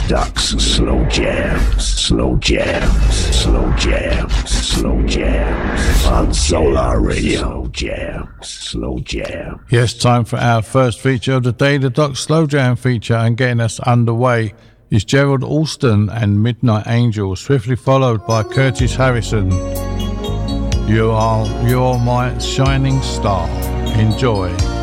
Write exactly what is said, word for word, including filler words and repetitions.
Ducks, slow jams, slow jams, slow jams, slow jams. On Solar Radio, slow jams, slow jams. Yes, time for our first feature of the day, the Doc Slow Jam feature, and getting us underway is Gerald Alston and Midnight Angel, swiftly followed by Curtis Harrison. You are, you're my shining star. Enjoy.